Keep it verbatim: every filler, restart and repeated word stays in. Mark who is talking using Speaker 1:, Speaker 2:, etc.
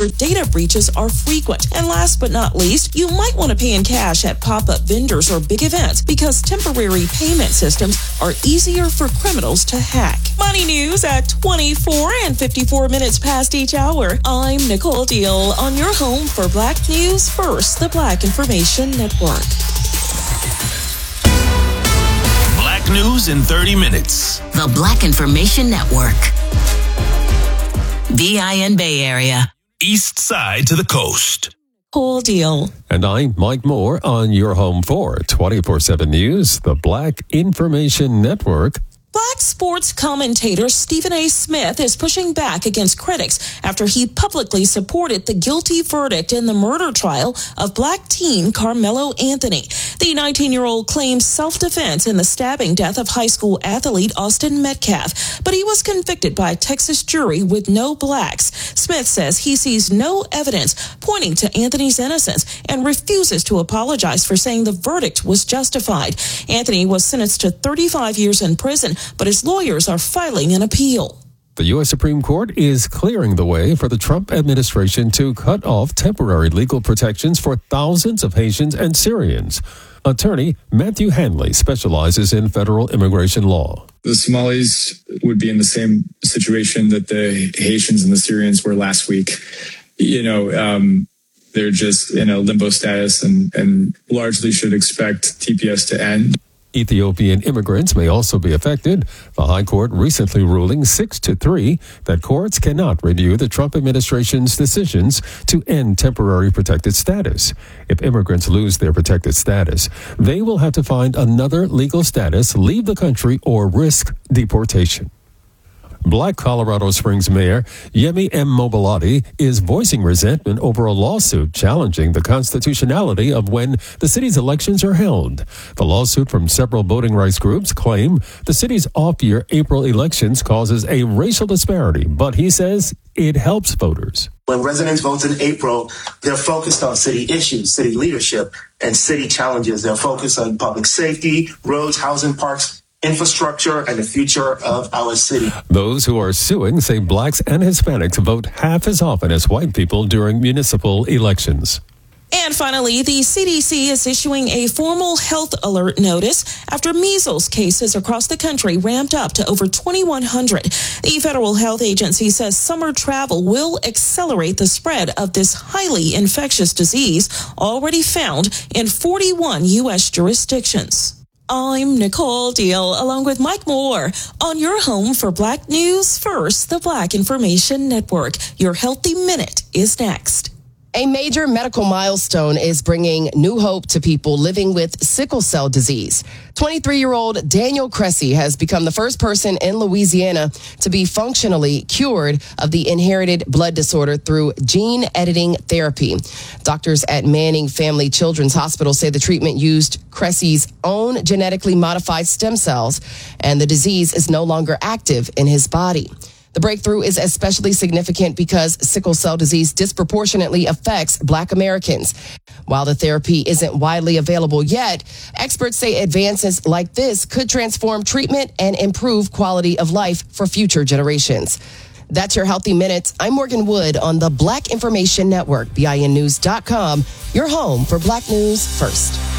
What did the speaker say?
Speaker 1: where data breaches are frequent. And last but not least, you might want to pay in cash at pop-up vendors or big events because temporary payment systems are easier for criminals to hack. Money news at twenty-four and fifty-four minutes past each hour. I'm Nicole Deal on your home for Black News First, the Black Information Network.
Speaker 2: Black News in thirty minutes.
Speaker 3: The Black Information Network. B I N Bay Area.
Speaker 2: East side to the coast.
Speaker 1: Whole deal.
Speaker 4: And I'm Mike Moore on your home for twenty-four seven News, the Black Information Network.
Speaker 1: Black sports commentator Stephen A. Smith is pushing back against critics after he publicly supported the guilty verdict in the murder trial of Black teen Carmelo Anthony. The nineteen-year-old claims self-defense in the stabbing death of high school athlete Austin Metcalf, but he was convicted by a Texas jury with no blacks. Smith says he sees no evidence pointing to Anthony's innocence and refuses to apologize for saying the verdict was justified. Anthony was sentenced to thirty-five years in prison, but his lawyers are filing an appeal.
Speaker 4: The U S Supreme Court is clearing the way for the Trump administration to cut off temporary legal protections for thousands of Haitians and Syrians. Attorney Matthew Hanley specializes in federal immigration law.
Speaker 5: The Somalis would be in the same situation that the Haitians and the Syrians were last week. You know, um, they're just in a limbo status and, and largely should expect T P S to end.
Speaker 4: Ethiopian immigrants may also be affected. The High Court recently ruling six to three that courts cannot review the Trump administration's decisions to end temporary protected status. If immigrants lose their protected status, they will have to find another legal status, leave the country, or risk deportation. Black Colorado Springs Mayor Yemi M. Mobolade is voicing resentment over a lawsuit challenging the constitutionality of when the city's elections are held. The lawsuit from several voting rights groups claim the city's off-year April elections causes a racial disparity, but he says it helps voters.
Speaker 6: When residents vote in April, they're focused on city issues, city leadership, and city challenges. They're focused on public safety, roads, housing, parks, infrastructure, and the future of our city.
Speaker 4: Those who are suing say blacks and Hispanics vote half as often as white people during municipal elections.
Speaker 1: And finally, the C D C is issuing a formal health alert notice after measles cases across the country ramped up to over twenty-one hundred. The Federal Health Agency says summer travel will accelerate the spread of this highly infectious disease already found in forty-one U S jurisdictions. I'm Nicole Deal, along with Mike Moore, on your home for Black News First, the Black Information Network. Your Healthy Minute is next.
Speaker 7: A major medical milestone is bringing new hope to people living with sickle cell disease. twenty-three-year-old Daniel Cressy has become the first person in Louisiana to be functionally cured of the inherited blood disorder through gene editing therapy. Doctors at Manning Family Children's Hospital say the treatment used Cressy's own genetically modified stem cells, and the disease is no longer active in his body. The breakthrough is especially significant because sickle cell disease disproportionately affects Black Americans. While the therapy isn't widely available yet, experts say advances like this could transform treatment and improve quality of life for future generations. That's your Healthy Minute. I'm Morgan Wood on the Black Information Network, B I N news dot com, your home for Black News First.